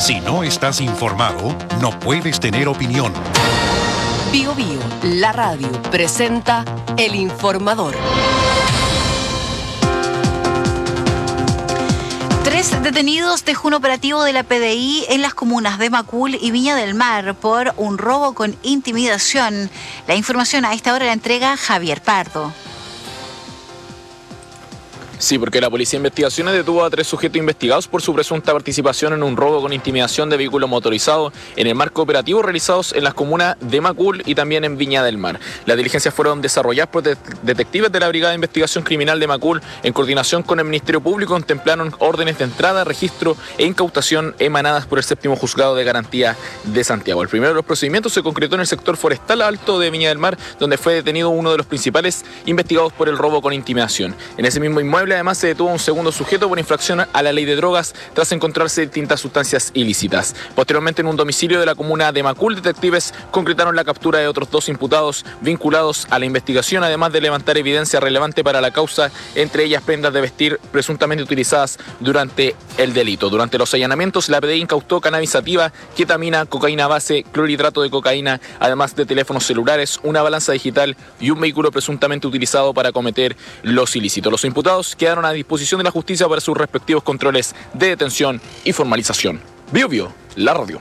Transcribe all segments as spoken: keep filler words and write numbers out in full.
Si no estás informado, no puedes tener opinión. Bio Bio, la radio, presenta El Informador. Tres detenidos dejó un operativo de la P D I en las comunas de Macul y Viña del Mar por un robo con intimidación. La información a esta hora la entrega Javier Pardo. Sí, porque la Policía de Investigaciones detuvo a tres sujetos investigados por su presunta participación en un robo con intimidación de vehículos motorizados en el marco operativo realizados en las comunas de Macul y también en Viña del Mar. Las diligencias fueron desarrolladas por de detectives de la Brigada de Investigación Criminal de Macul en coordinación con el Ministerio Público. Contemplaron órdenes de entrada, registro e incautación emanadas por el séptimo Juzgado de Garantía de Santiago. El primero de los procedimientos se concretó en el sector forestal alto de Viña del Mar, donde fue detenido uno de los principales investigados por el robo con intimidación. En ese mismo inmueble además se detuvo a un segundo sujeto por infracción a la ley de drogas tras encontrarse distintas sustancias ilícitas. Posteriormente, en un domicilio de la comuna de Macul, detectives concretaron la captura de otros dos imputados vinculados a la investigación, además de levantar evidencia relevante para la causa, entre ellas prendas de vestir presuntamente utilizadas durante el delito. Durante los allanamientos, la P D I incautó cannabis sativa, ketamina, cocaína base, clorhidrato de cocaína, además de teléfonos celulares, una balanza digital y un vehículo presuntamente utilizado para cometer los ilícitos. Los imputados quedaron a disposición de la justicia para sus respectivos controles de detención y formalización. Bio Bio, la radio.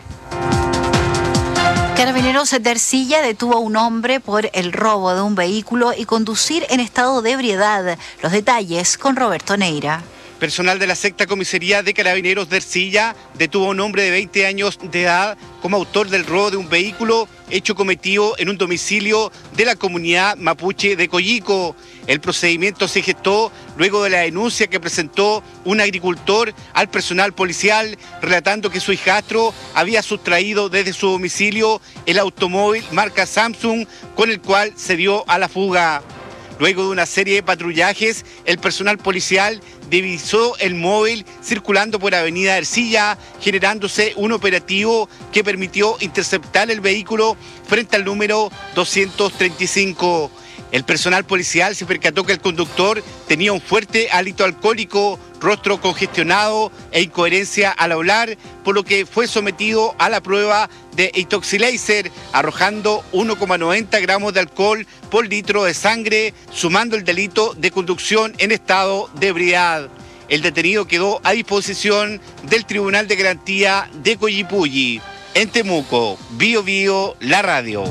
Carabineros de Ercilla detuvo a un hombre por el robo de un vehículo y conducir en estado de ebriedad. Los detalles con Roberto Neira. Personal de la sexta comisaría de Carabineros de Ercilla detuvo a un hombre de veinte años de edad como autor del robo de un vehículo hecho cometido en un domicilio de la comunidad mapuche de Coyico. El procedimiento se gestó luego de la denuncia que presentó un agricultor al personal policial relatando que su hijastro había sustraído desde su domicilio el automóvil marca Samsung con el cual se dio a la fuga. Luego de una serie de patrullajes, el personal policial divisó el móvil circulando por Avenida Ercilla, generándose un operativo que permitió interceptar el vehículo frente al número doscientos treinta y cinco. El personal policial se percató que el conductor tenía un fuerte hálito alcohólico, rostro congestionado e incoherencia al hablar, por lo que fue sometido a la prueba de Intoxilaser, arrojando uno coma noventa gramos de alcohol por litro de sangre, sumando el delito de conducción en estado de ebriedad. El detenido quedó a disposición del Tribunal de Garantía de Coyipulli. En Temuco, Bio Bio, la radio.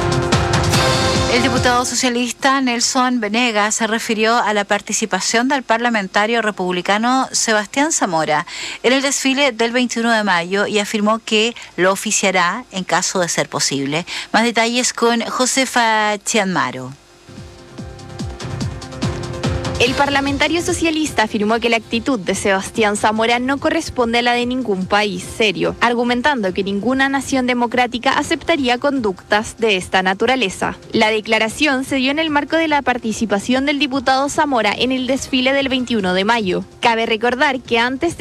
El diputado socialista Nelson Venegas se refirió a la participación del parlamentario republicano Sebastián Zamora en el desfile del veintiuno de mayo y afirmó que lo oficiará en caso de ser posible. Más detalles con Josefa Chianmaro. El parlamentario socialista afirmó que la actitud de Sebastián Zamora no corresponde a la de ningún país serio, argumentando que ninguna nación democrática aceptaría conductas de esta naturaleza. La declaración se dio en el marco de la participación del diputado Zamora en el desfile del veintiuno de mayo. Cabe recordar que antes de